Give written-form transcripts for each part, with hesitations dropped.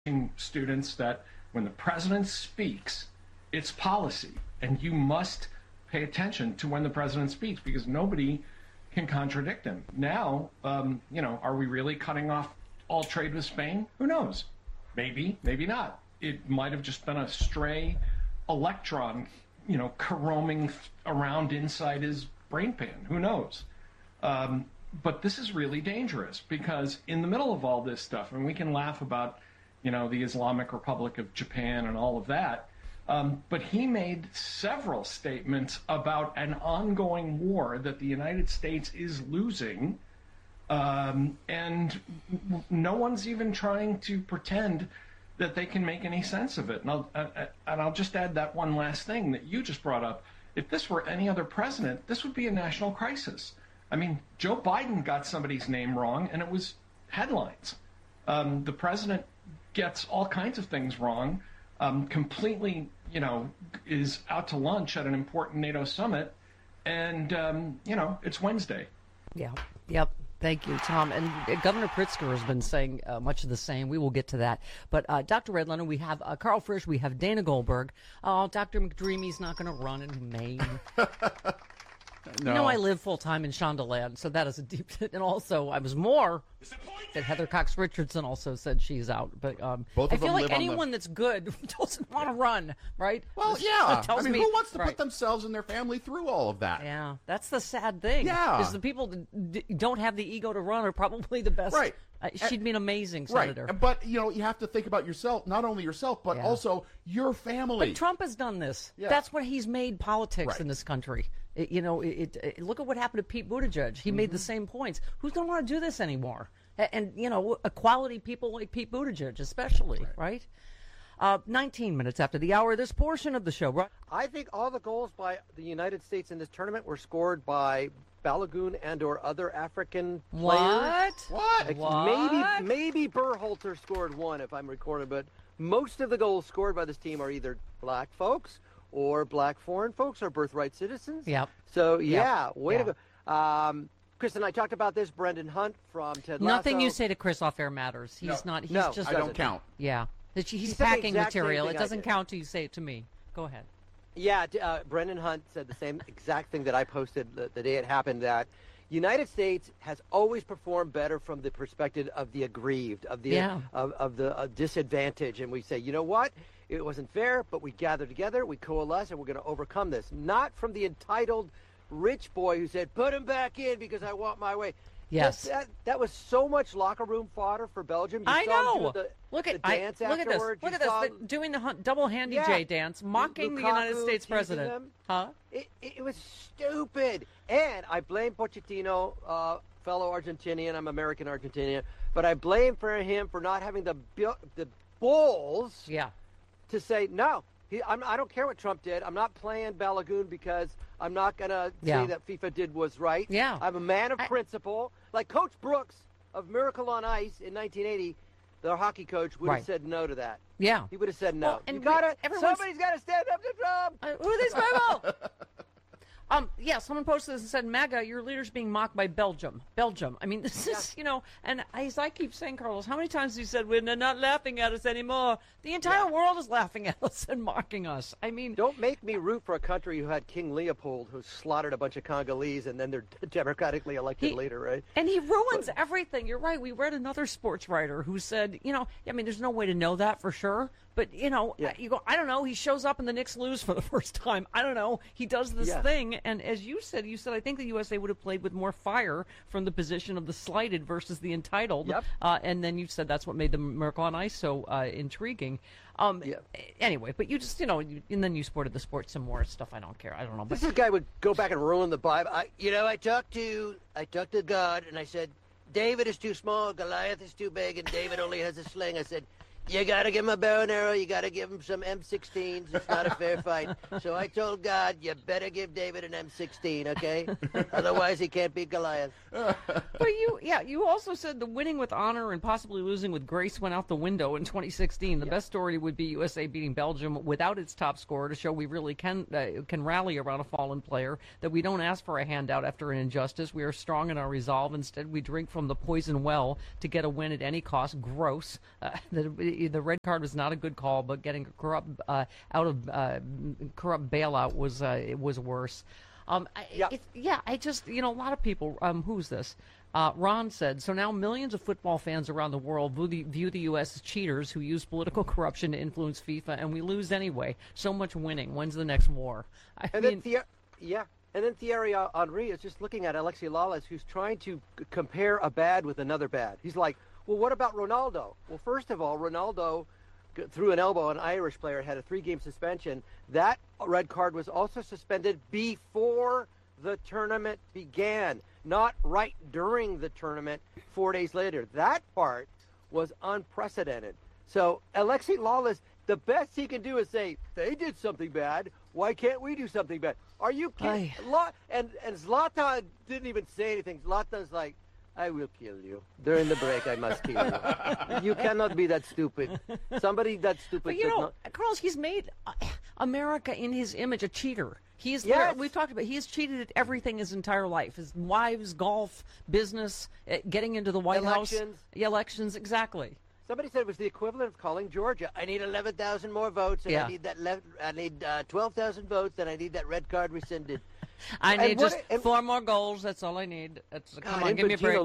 students that when the president speaks, it's policy, and you must pay attention to when the president speaks because nobody can contradict him. Now, are we really cutting off all trade with Spain? Who knows? Maybe, maybe not. It might have just been a stray electron, roaming around inside his brain pan. Who knows? But this is really dangerous because in the middle of all this stuff, and we can laugh about, the Islamic Republic of Japan and all of that, but he made several statements about an ongoing war that the United States is losing, and no one's even trying to pretend that they can make any sense of it. And I'll just add that one last thing that you just brought up. If this were any other president, this would be a national crisis. I mean, Joe Biden got somebody's name wrong, and it was headlines. The president gets all kinds of things wrong, completely, is out to lunch at an important NATO summit, and, it's Wednesday. Yeah, yep. Thank you, Tom. And Governor Pritzker has been saying much of the same. We will get to that. But Dr. Redlener, we have Carl Frisch, we have Dana Goldberg. Oh, Dr. McDreamy's not going to run in Maine. No. I live full-time in Shondaland, so that is a deep... And also, I was more that Heather Cox Richardson also said she's out. But I feel like anyone that's good doesn't want to run, right? Well, yeah. I mean, who wants to put themselves and their family through all of that? Yeah, that's the sad thing. Yeah. Because the people that don't have the ego to run are probably the best. Right. She'd be an amazing senator. Right. But, you have to think about yourself, not only yourself, but also your family. But Trump has done this. Yeah. That's what he's made politics in this country. Look at what happened to Pete Buttigieg. He made the same points. Who's going to want to do this anymore? And equality people like Pete Buttigieg, especially, right? 19 minutes after the hour, this portion of the show. Right? I think all the goals by the United States in this tournament were scored by Balogun and or other African players. What? Maybe Berhalter scored one, if I'm recording, but most of the goals scored by this team are either black folks or black foreign folks or birthright citizens. Yep. So, way to go. Chris and I talked about this. Brendan Hunt from Ted Lasso. Nothing you say to Chris off air matters. He's not. He's just. I don't count. Yeah. He's packing material. It doesn't count till you say it to me. Go ahead. Yeah. Brendan Hunt said the same exact thing that I posted the day it happened, that United States has always performed better from the perspective of the aggrieved, of the of the disadvantaged. And we say, you know what? It wasn't fair, but we gathered together, we coalesce, and we're going to overcome this. Not from the entitled rich boy who said, put him back in because I want my way. Yes. That was so much locker room fodder for Belgium. I know. Look at this. Look at this. Doing the double handy J dance, mocking the United States president. Huh? It was stupid. And I blame Pochettino, fellow Argentinian. I'm American Argentinian. But I blame him for not having the balls to say, no, I don't care what Trump did. I'm not playing Balogun because I'm not going to say that FIFA did was right. Yeah. I'm a man of principle. Like Coach Brooks of Miracle on Ice in 1980, their hockey coach would have said no to that. Yeah. He would have said no. Well, and somebody's got to stand up to Trump. Who are these people? Someone posted this and said, MAGA, your leader's being mocked by Belgium. I mean, this is, and as I keep saying, Carlos, how many times have you said, they're not laughing at us anymore? The entire world is laughing at us and mocking us. I mean, don't make me root for a country who had King Leopold, who slaughtered a bunch of Congolese, and then their democratically elected leader, right? And he ruins everything. You're right. We read another sports writer who said, there's no way to know that for sure. But, you go, I don't know. He shows up and the Knicks lose for the first time. I don't know. He does this thing. And as you said, I think the USA would have played with more fire from the position of the slighted versus the entitled. Yep. And then you said that's what made the Miracle on Ice so intriguing. Anyway, but you just, and then you sported the sports some more stuff. I don't care. I don't know. But this guy would go back and ruin the Bible. I talked to God and I said, David is too small, Goliath is too big, and David only has a sling. I said, you got to give him a bow and arrow. You got to give him some M16s. It's not a fair fight. So I told God, you better give David an M16, okay? Otherwise, he can't beat Goliath. But you also said the winning with honor and possibly losing with grace went out the window in 2016. The best story would be USA beating Belgium without its top scorer to show we really can rally around a fallen player, that we don't ask for a handout after an injustice. We are strong in our resolve. Instead, we drink from the poison well to get a win at any cost. Gross. the red card was not a good call, but getting a corrupt corrupt bailout was worse. I just, a lot of people, who's this? Ron said, so now millions of football fans around the world view the U.S. as cheaters who use political corruption to influence FIFA, and we lose anyway. So much winning. When's the next war? And then Thierry Henry is just looking at Alexi Lalas, who's trying to compare a bad with another bad. He's like, well, what about Ronaldo? Well, first of all, Ronaldo threw an elbow on an Irish player, had a 3-game suspension. That red card was also suspended before the tournament began, not right during the tournament 4 days later. That part was unprecedented. So Alexi Lalas, the best he can do is say, they did something bad. Why can't we do something bad? Are you kidding? And Zlatan didn't even say anything. Zlatan's like, I will kill you. During the break, I must kill you. You cannot be that stupid. Somebody that stupid. But Carlos, he's made America in his image a cheater. We've talked about, he's cheated at everything his entire life. His wives, golf, business, getting into the White House. Elections, exactly. Somebody said it was the equivalent of calling Georgia. I need 11,000 more votes, and I need 12,000 votes, and I need that red card rescinded. I need just 4 more goals. That's all I need. Come on, give me a break.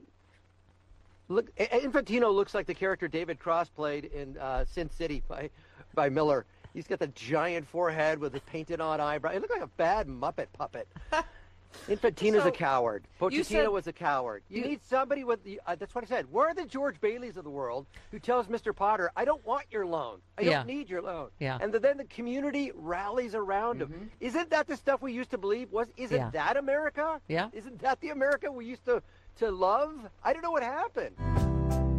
Infantino looks like the character David Cross played in Sin City by Miller. He's got the giant forehead with the painted-on eyebrow. He looked like a bad Muppet puppet. Infantino's a coward. Pochettino was a coward. You need somebody with the. That's what I said. Where are the George Baileys of the world who tells Mr. Potter, I don't want your loan. I don't need your loan. Yeah. And then the community rallies around him. Isn't that the stuff we used to believe? Isn't that America? Yeah. Isn't that the America we used to love? I don't know what happened.